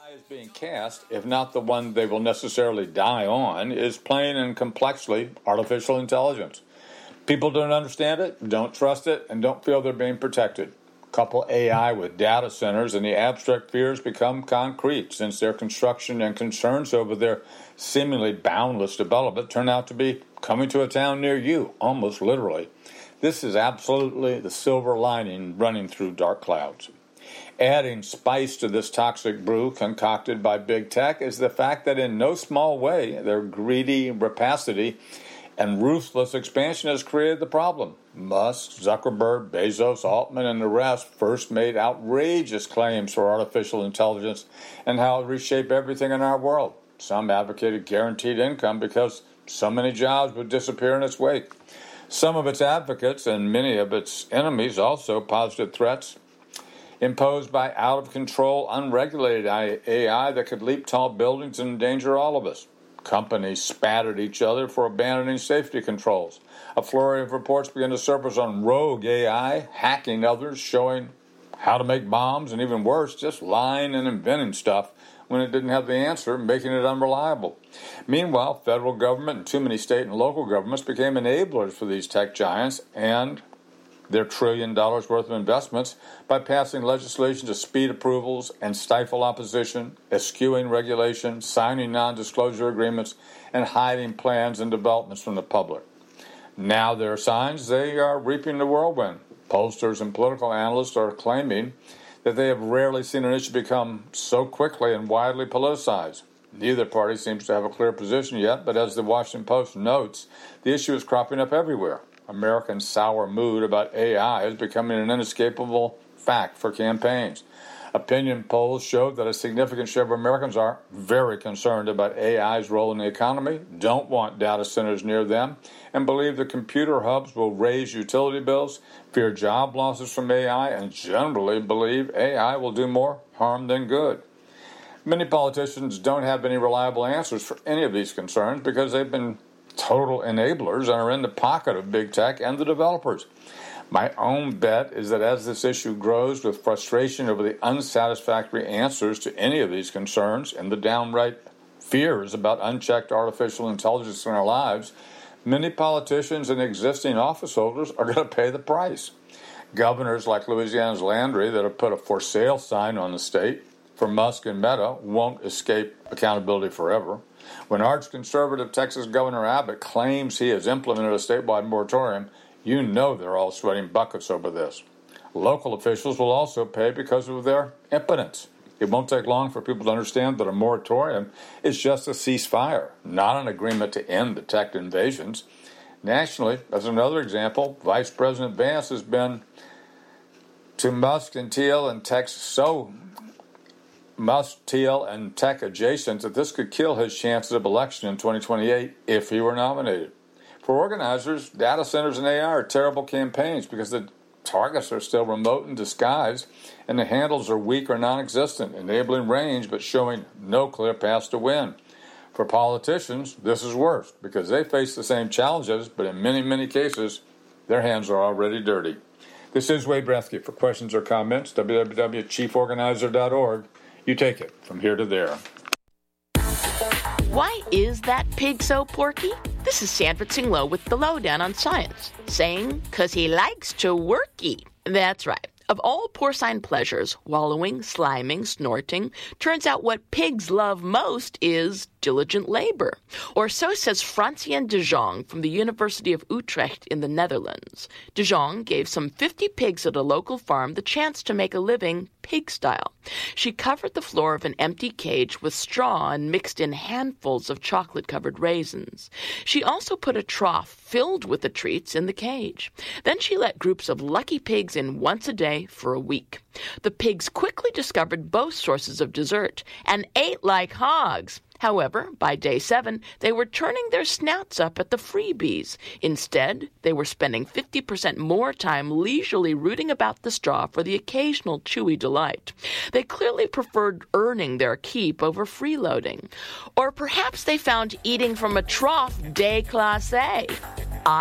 Is being cast, if not the one they will necessarily die on, is plain and complexly artificial intelligence. People don't understand it, don't trust it, and don't feel they're being protected. Couple AI with data centers, and the abstract fears become concrete, since their construction and concerns over their seemingly boundless development turn out to be coming to a town near you, almost literally. This is absolutely the silver lining running through dark clouds. Adding spice to this toxic brew concocted by big tech is the fact that in no small way their greedy rapacity and ruthless expansion has created the problem. Musk, Zuckerberg, Bezos, Altman, and the rest first made outrageous claims for artificial intelligence and how it reshaped everything in our world. Some advocated guaranteed income because so many jobs would disappear in its wake. Some of its advocates and many of its enemies also posited threats imposed by out-of-control, unregulated AI that could leap tall buildings and endanger all of us. Companies spat at each other for abandoning safety controls. A flurry of reports began to surface on rogue AI, hacking others, showing how to make bombs, and even worse, just lying and inventing stuff when it didn't have the answer, making it unreliable. Meanwhile, federal government and too many state and local governments became enablers for these tech giants and their $1 trillion worth of investments by passing legislation to speed approvals and stifle opposition, eschewing regulation, signing non-disclosure agreements, and hiding plans and developments from the public. Now there are signs they are reaping the whirlwind. Pollsters and political analysts are claiming that they have rarely seen an issue become so quickly and widely politicized. Neither party seems to have a clear position yet, but as the Washington Post notes, the issue is cropping up everywhere. American sour mood about AI is becoming an inescapable fact for campaigns. Opinion polls show that a significant share of Americans are very concerned about AI's role in the economy, don't want data centers near them, and believe the computer hubs will raise utility bills, fear job losses from AI, and generally believe AI will do more harm than good. Many politicians don't have any reliable answers for any of these concerns because they've been total enablers and are in the pocket of big tech and the developers. My own bet is that as this issue grows with frustration over the unsatisfactory answers to any of these concerns and the downright fears about unchecked artificial intelligence in our lives, many politicians and existing office holders are going to pay the price. Governors like Louisiana's Landry that have put a for sale sign on the state for Musk and Meta won't escape accountability forever. When arch-conservative Texas Governor Abbott claims he has implemented a statewide moratorium, you know they're all sweating buckets over this. Local officials will also pay because of their impotence. It won't take long for people to understand that a moratorium is just a ceasefire, not an agreement to end the tech invasions. Nationally, as another example, Vice President Vance has been to Musk and Thiel and tech adjacent that this could kill his chances of election in 2028 if he were nominated. For organizers, data centers and AI are terrible campaigns because the targets are still remote and disguised, and the handles are weak or non-existent, enabling range but showing no clear path to win. For politicians, this is worse because they face the same challenges, but in many, many cases, their hands are already dirty. This is Wade Bresky. For questions or comments, www.chieforganizer.org. You take it from here to there. Why is that pig so porky? This is Sandra Tsing-Loh with the Lowdown on Science, saying, 'cause he likes to worky. That's right. Of all porcine pleasures, wallowing, sliming, snorting, turns out what pigs love most is diligent labor. Or so says Francienne de Jong from the University of Utrecht in the Netherlands. De Jong gave some 50 pigs at a local farm the chance to make a living pig-style. She covered the floor of an empty cage with straw and mixed in handfuls of chocolate-covered raisins. She also put a trough filled with the treats in the cage. Then she let groups of lucky pigs in once a day for a week. The pigs quickly discovered both sources of dessert and ate like hogs. However, by day 7, they were turning their snouts up at the freebies. Instead, they were spending 50% more time leisurely rooting about the straw for the occasional chewy delight. They clearly preferred earning their keep over freeloading. Or perhaps they found eating from a trough déclassé.